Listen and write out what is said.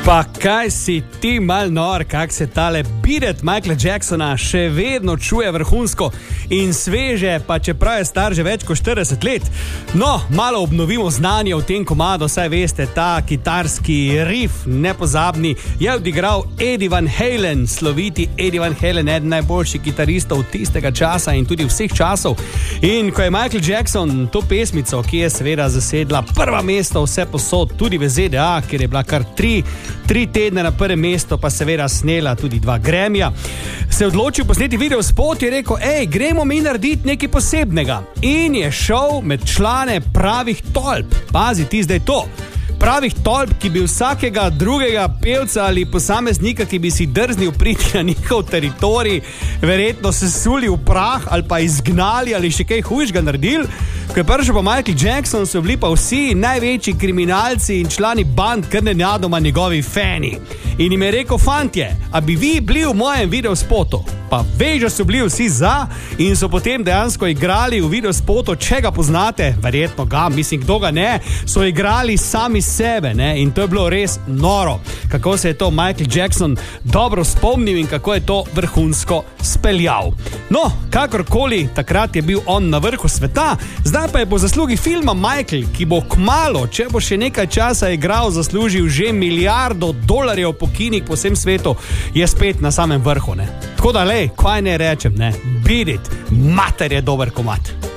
Pa kaj si ti mal nor, kak se tale Beat It Michaela Jacksona še vedno čuje vrhunsko in sveže, pa čeprav je star že več kot 40 let. No, malo obnovimo znanje v tem komadu, saj veste, ta kitarski riff nepozabni je odigral Eddie Van Halen, sloviti Eddie Van Halen, eden najboljših kitaristov tistega časa in tudi vseh časov. In ko je Michael Jackson to pesmico, ki je seveda zasedla prva mesto vse posod, tudi v ZDA, kjer je bila kar 3 tedne na prvem mestu, pa seveda snela tudi 2 Grammyja, se je odločil posneti video spot in rekel, gremo mi narediti nekaj posebnega. In je šel med člane pravih tolp. Pazi ti zdaj to. Pravih tolp, ki bi vsakega drugega pevca ali posameznika, ki bi si drznil priti na njihov teritorij, verjetno sesuli v prah ali pa izgnali ali še kaj hujšega naredili. Ko je prišel pa Michael Jackson, so bili pa vsi največji kriminalci in člani band kar nenadoma njegovi fani. In jim je rekel, fantje, a bi vi bili v mojem videospotu? Pa veš, da so bili vsi za in so potem dejansko igrali v videospotu, če ga poznate, verjetno ga, mislim, kdo ga ne, so igrali sami sebe, ne? In to je bilo res noro, kako se je to Michael Jackson dobro spomnil in kako je to vrhunsko speljal. No, kakorkoli, takrat je bil on na vrhu sveta, zdaj pa je po zaslugi filma Michael, ki bo kmalu, če bo še nekaj časa igral, zaslužil že $1 milijard po kinih po vsem svetu, je spet na samem vrhu, ne? Tako da, kaj ne rečem, ne? Beat It, mater je dober komad.